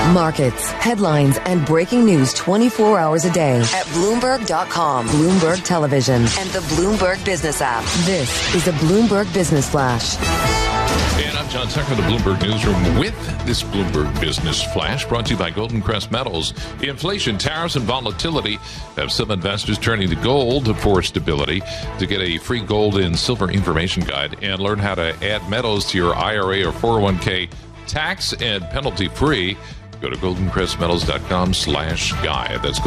Markets, headlines, and breaking news 24 hours a day at Bloomberg.com, Bloomberg Television, and the Bloomberg Business app. This is the Bloomberg Business Flash. And I'm John Tucker, the Bloomberg Newsroom, with this Bloomberg Business Flash, brought to you by Golden Crest Metals. Inflation, tariffs, and volatility have some investors turning to gold for stability. To get a free gold and silver information guide and learn how to add metals to your IRA or 401k tax and penalty-free, go to goldencrestmetals.com/guide. That's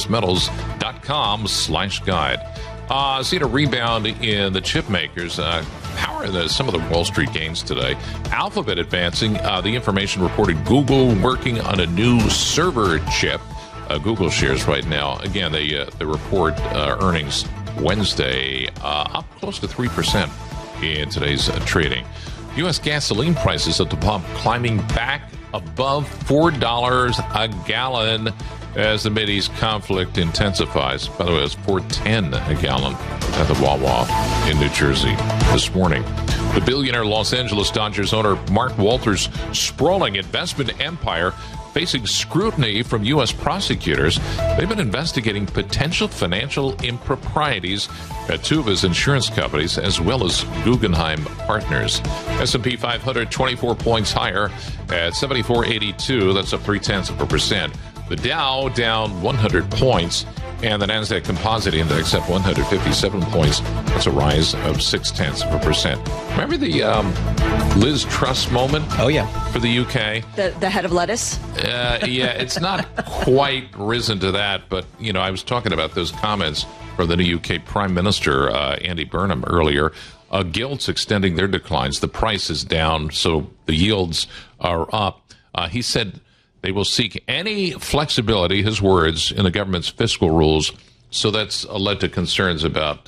goldencrestmetals.com/guide. Seen a rebound in the chip makers. Power in some of the Wall Street gains today. Alphabet advancing. The information reported Google working on a new server chip. Google shares right now. Again, they report earnings Wednesday up close to 3% in today's trading. U.S. gasoline prices at the pump climbing back above $4 a gallon as the Mideast conflict intensifies. By the way, it's $4.10 a gallon at the Wawa in New Jersey this morning. The billionaire Los Angeles Dodgers owner Mark Walters' sprawling investment empire facing scrutiny from U.S. prosecutors. They've been investigating potential financial improprieties at two of his insurance companies, as well as Guggenheim Partners. S&P 500 24 points higher at 7482. That's up 0.3%. The Dow down 100 points, and the NASDAQ Composite Index up 157 points. That's a rise of 0.6%. Remember the Liz Truss moment? Oh, yeah. For the UK? The head of lettuce? Yeah, it's not quite risen to that, but, you know, I was talking about those comments from the new UK Prime Minister, Andy Burnham, earlier. Gilts extending their declines. The price is down, so the yields are up. He said they will seek any flexibility, his words, in the government's fiscal rules. So that's led to concerns about,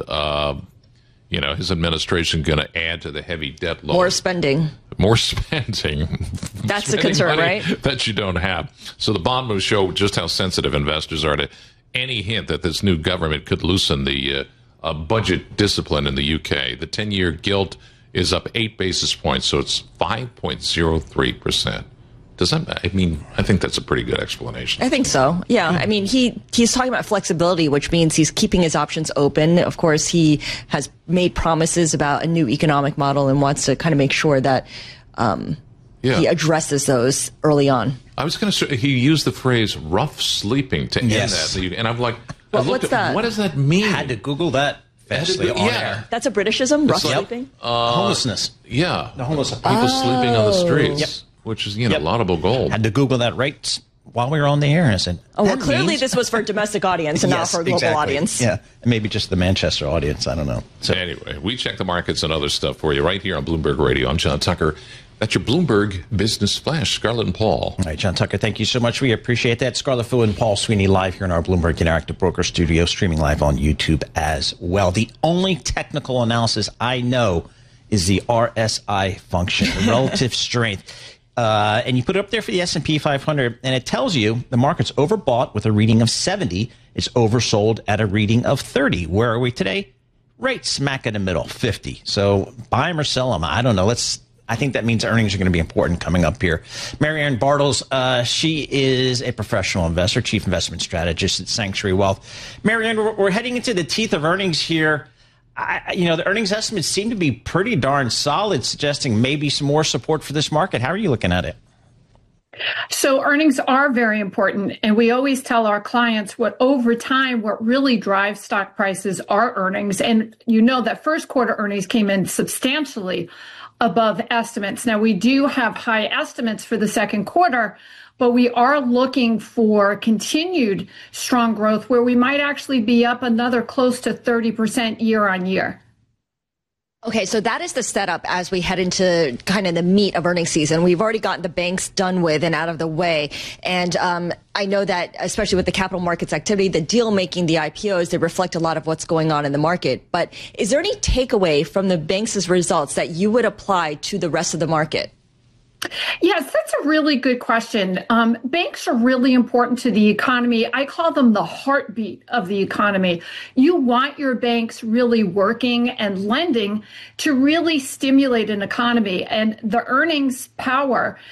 his administration going to add to the heavy debt load. More spending. That's the concern, right? That you don't have. So the bond moves show just how sensitive investors are to any hint that this new government could loosen the budget discipline in the UK. The 10-year gilt is up 8 basis points, so it's 5.03%. I think that's a pretty good explanation. I think so. Yeah. I mean, he's talking about flexibility, which means he's keeping his options open. Of course, he has made promises about a new economic model and wants to kind of make sure that he addresses those early on. I was going to say, he used the phrase rough sleeping to end that. And I'm like, what's that? What does that mean? I had to Google that fastly on air. That's a Britishism, rough sleeping? Homelessness. Yeah. The homeless people sleeping on the streets. Yep. Which is, laudable gold. Had to Google that right while we were on the air, and I said, clearly this was for a domestic audience and not for a global audience. Yeah, and maybe just the Manchester audience. I don't know. So anyway, we check the markets and other stuff for you right here on Bloomberg Radio. I'm John Tucker. That's your Bloomberg Business Flash. Scarlett and Paul. All right, John Tucker, thank you so much. We appreciate that. Scarlett Fu and Paul Sweeney live here in our Bloomberg Interactive Broker studio, streaming live on YouTube as well. The only technical analysis I know is the RSI function, the relative strength. And you put it up there for the S&P 500, and it tells you the market's overbought with a reading of 70. It's oversold at a reading of 30. Where are we today? Right smack in the middle, 50. So buy them or sell them. I don't know. I think that means earnings are going to be important coming up here. Marianne Bartles, she is a professional investor, chief investment strategist at Sanctuary Wealth. Marianne, we're heading into the teeth of earnings here. The earnings estimates seem to be pretty darn solid, suggesting maybe some more support for this market. How are you looking at it? So earnings are very important, and we always tell our clients what really drives stock prices are earnings. And you know that first quarter earnings came in substantially above estimates. Now, we do have high estimates for the second quarter, but we are looking for continued strong growth where we might actually be up another close to 30% year on year. Okay, so that is the setup as we head into kind of the meat of earnings season. We've already gotten the banks done with and out of the way. And I know that, especially with the capital markets activity, the deal making, the IPOs, they reflect a lot of what's going on in the market. But is there any takeaway from the banks' results that you would apply to the rest of the market? Yes, that's a really good question. Banks are really important to the economy. I call them the heartbeat of the economy. You want your banks really working and lending to really stimulate an economy, and the earnings power